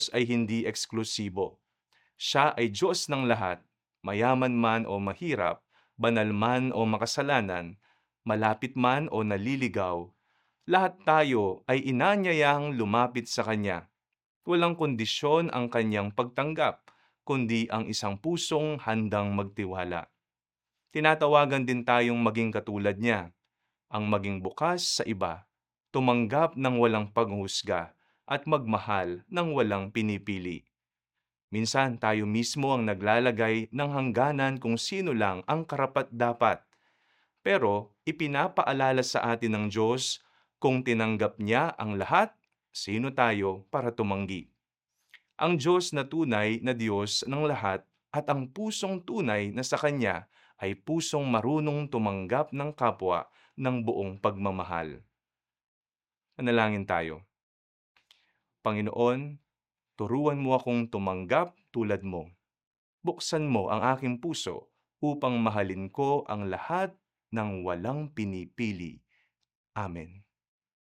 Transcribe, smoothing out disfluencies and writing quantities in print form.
ay hindi eksklusibo. Siya ay Diyos ng lahat, mayaman man o mahirap, banal man o makasalanan, malapit man o naliligaw. Lahat tayo ay inanyayahang lumapit sa Kanya. Walang kondisyon ang Kanyang pagtanggap, kundi ang isang pusong handang magtiwala. Tinatawagan din tayong maging katulad niya, ang maging bukas sa iba, tumanggap ng walang panghuhusga, at magmahal ng walang pinipili. Minsan tayo mismo ang naglalagay ng hangganan kung sino lang ang karapat-dapat. Pero ipinapaalala sa atin ng Diyos kung tinanggap niya ang lahat, sino tayo para tumanggi. Ang Diyos na tunay na Diyos ng lahat at ang pusong tunay na sa Kanya ay pusong marunong tumanggap ng kapwa ng buong pagmamahal. Manalangin tayo. Panginoon, turuan mo akong tumanggap tulad mo. Buksan mo ang aking puso upang mahalin ko ang lahat ng walang pinipili. Amen.